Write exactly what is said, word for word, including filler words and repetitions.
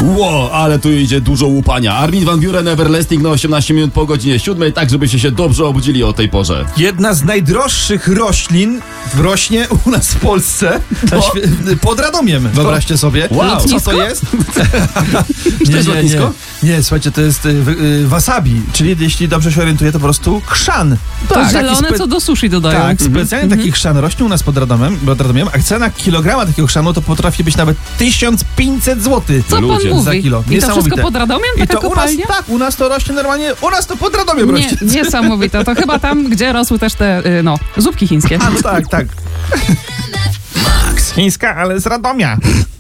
Ło, ale tu idzie dużo łupania. Armin van Buuren, Everlasting na osiemnaście minut po godzinie siódmej, tak żebyście się dobrze obudzili o tej porze. Jedna z najdroższych roślin rośnie u nas w Polsce To? świe- pod Radomiem. Wyobraźcie sobie. Wow. Co to jest? Czy to jest lotnisko? Nie, nie, słuchajcie, to jest y, y, wasabi, czyli jeśli dobrze się orientuję, to po prostu chrzan. To Tak, zielone, taki spe- co do sushi dodają. Tak, specjalnie taki chrzan rośnie u nas pod Radomiem, pod Radomiem, a cena kilograma takiego chrzanu to potrafi być nawet tysiąc pięćset złotych. Co pan Ludzie. mówi? Za kilo. I to Niesamowite. wszystko pod Radomiem? I Taka to u nas, kopalnia? tak, u nas to rośnie normalnie, u nas to pod Radomiem Nie, rośnie. niesamowite. To chyba tam, gdzie rosły też te, y, no, zupki chińskie. A, no tak, tak. Chińska, ale z Radomia.